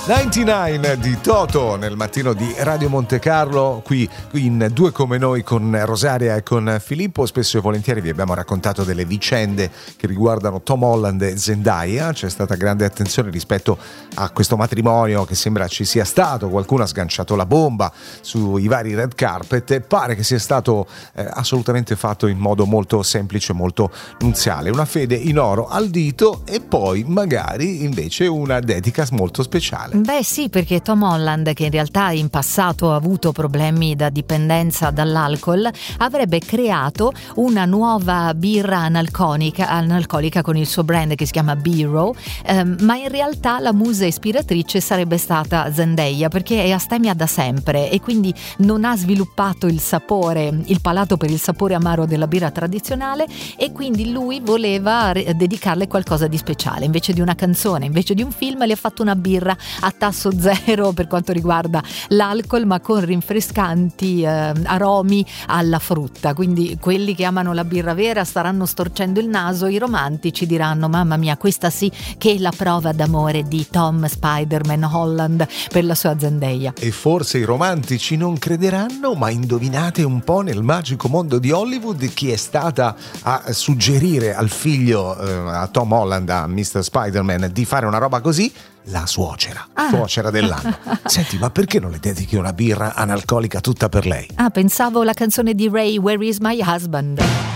99 di Toto nel mattino di Radio Monte Carlo, qui in Due Come Noi con Rosaria e con Filippo. Spesso e volentieri vi abbiamo raccontato delle vicende che riguardano Tom Holland e Zendaya. C'è stata grande attenzione rispetto a questo matrimonio che sembra ci sia stato, qualcuno ha sganciato la bomba sui vari red carpet e pare che sia stato assolutamente fatto in modo molto semplice, molto nunziale, una fede in oro al dito e poi magari invece una dedica molto speciale. Beh sì, perché Tom Holland, che in realtà in passato ha avuto problemi da dipendenza dall'alcol, avrebbe creato una nuova birra analcolica con il suo brand che si chiama B-Row, ma in realtà la musa ispiratrice sarebbe stata Zendaya, perché è astemia da sempre e quindi non ha sviluppato il palato per il sapore amaro della birra tradizionale, e quindi lui voleva dedicarle qualcosa di speciale. Invece di una canzone, invece di un film, le ha fatto una birra a tasso zero per quanto riguarda l'alcol, ma con rinfrescanti aromi alla frutta. Quindi quelli che amano la birra vera staranno storcendo il naso, i romantici diranno: mamma mia, questa sì che è la prova d'amore di Tom Spider-Man Holland per la sua Zendaya. E forse i romantici non crederanno, ma indovinate un po' nel magico mondo di Hollywood chi è stata a suggerire al figlio, a Tom Holland, a Mr. Spider-Man, di fare una roba così? La suocera dell'anno. Senti, ma perché non le dedichi una birra analcolica tutta per lei? Pensavo la canzone di Ray, Where is my husband?